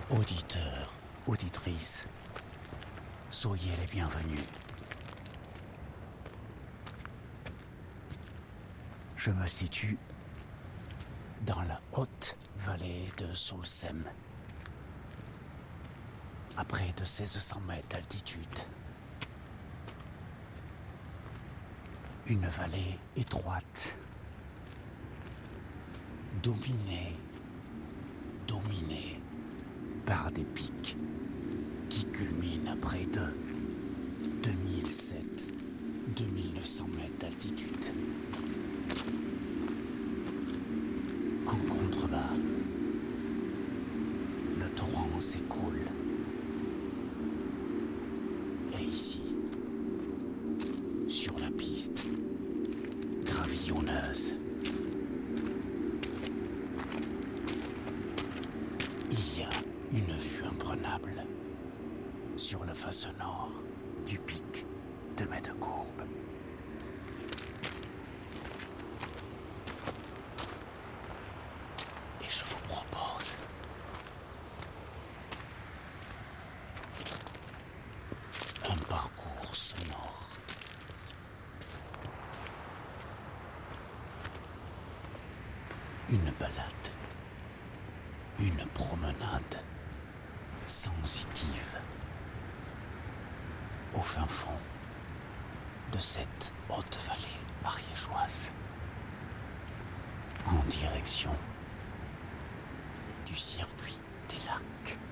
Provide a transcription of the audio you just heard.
Auditeurs, auditrices, soyez les bienvenus. Je me situe dans la haute vallée de Soulsem, à près de 1600 mètres d'altitude. Une vallée étroite, dominée par des pics qui culminent à près de 2700-2900 mètres d'altitude. En contrebas, le torrent s'écoule. Et ici, sur la piste gravillonneuse, il y a une vue imprenable sur la face nord du pic de Médecourbe. Et je vous propose un parcours sonore. Une balade, une promenade sensitive au fin fond de cette haute vallée ariégeoise, en direction du circuit des lacs.